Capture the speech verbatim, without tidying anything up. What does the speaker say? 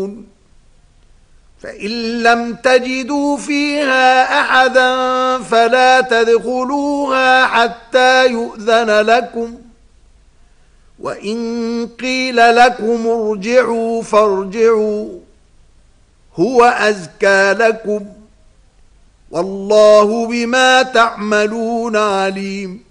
تدخلون فإن لم تجدوا فيها أحدا فلا تدخلوها حتى يؤذن لكم وإن قيل لكم ارجعوا فارجعوا هو أزكى لكم والله بما تعملون عليم